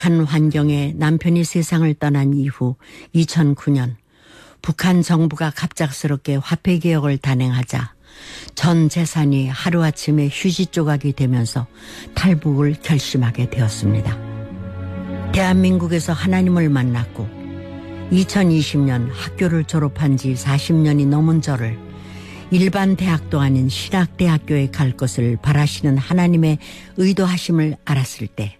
한 환경에 남편이 세상을 떠난 이후 2009년 북한 정부가 갑작스럽게 화폐개혁을 단행하자 전 재산이 하루아침에 휴지 조각이 되면서 탈북을 결심하게 되었습니다. 대한민국에서 하나님을 만났고 2020년 학교를 졸업한 지 40년이 넘은 저를 일반 대학도 아닌 신학대학교에 갈 것을 바라시는 하나님의 의도하심을 알았을 때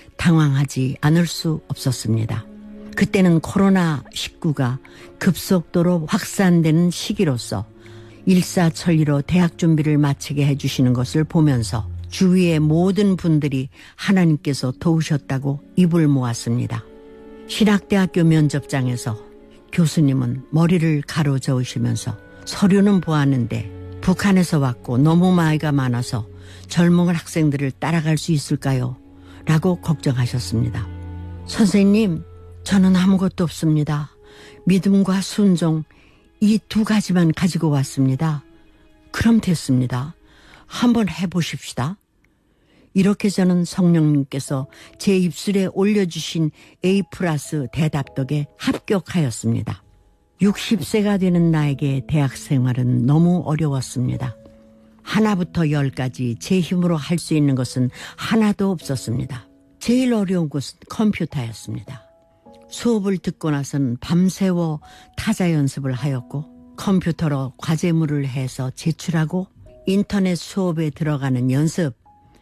당황하지 않을 수 없었습니다. 그때는 코로나19가 급속도로 확산되는 시기로서 일사천리로 대학 준비를 마치게 해주시는 것을 보면서 주위의 모든 분들이 하나님께서 도우셨다고 입을 모았습니다. 신학대학교 면접장에서 교수님은 머리를 가로저으시면서 서류는 보았는데 북한에서 왔고 너무 나이가 많아서 젊은 학생들을 따라갈 수 있을까요? 라고 걱정하셨습니다. 선생님, 저는 아무것도 없습니다. 믿음과 순종, 이 두 가지만 가지고 왔습니다. 그럼 됐습니다. 한번 해보십시다. 이렇게 저는 성령님께서 제 입술에 올려주신 A+ 대답 덕에 합격하였습니다. 60세가 되는 나에게 대학 생활은 너무 어려웠습니다. 하나부터 10까지 제 힘으로 할 수 있는 것은 하나도 없었습니다. 제일 어려운 것은 컴퓨터였습니다. 수업을 듣고 나선 밤새워 타자 연습을 하였고 컴퓨터로 과제물을 해서 제출하고 인터넷 수업에 들어가는 연습,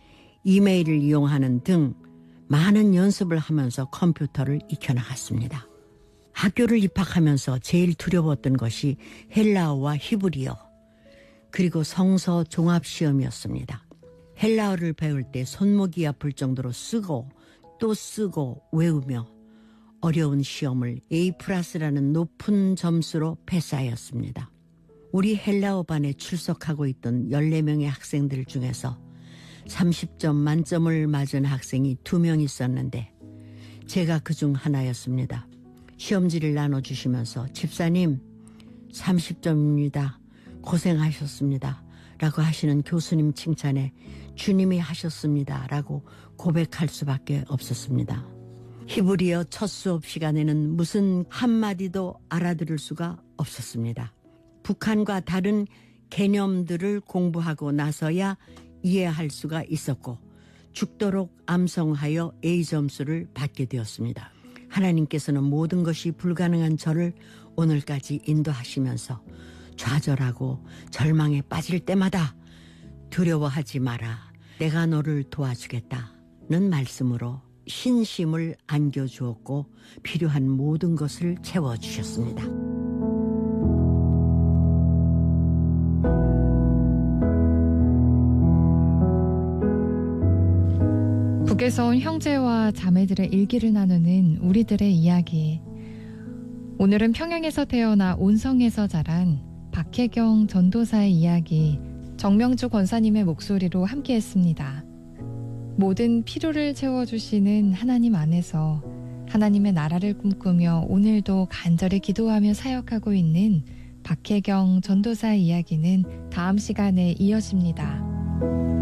이메일을 이용하는 등 많은 연습을 하면서 컴퓨터를 익혀나갔습니다. 학교를 입학하면서 제일 두려웠던 것이 헬라어와 히브리어 그리고 성서 종합시험이었습니다. 헬라어를 배울 때 손목이 아플 정도로 쓰고 또 쓰고 외우며 어려운 시험을 A+라는 높은 점수로 패스하였습니다. 우리 헬라어 반에 출석하고 있던 14명의 학생들 중에서 30점 만점을 맞은 학생이 2명 있었는데 제가 그중 하나였습니다. 시험지를 나눠주시면서 집사님 30점입니다. 고생하셨습니다. 라고 하시는 교수님 칭찬에 주님이 하셨습니다. 라고 고백할 수밖에 없었습니다. 히브리어 첫 수업 시간에는 무슨 한마디도 알아들을 수가 없었습니다. 북한과 다른 개념들을 공부하고 나서야 이해할 수가 있었고 죽도록 암송하여 A 점수를 받게 되었습니다. 하나님께서는 모든 것이 불가능한 저를 오늘까지 인도하시면서 좌절하고 절망에 빠질 때마다 두려워하지 마라. 내가 너를 도와주겠다는 말씀으로 신심을 안겨주었고 필요한 모든 것을 채워주셨습니다. 북에서 온 형제와 자매들의 일기를 나누는 우리들의 이야기. 오늘은 평양에서 태어나 온성에서 자란 박혜경 전도사의 이야기, 정명주 권사님의 목소리로 함께했습니다. 모든 필요를 채워주시는 하나님 안에서 하나님의 나라를 꿈꾸며 오늘도 간절히 기도하며 사역하고 있는 박혜경 전도사의 이야기는 다음 시간에 이어집니다.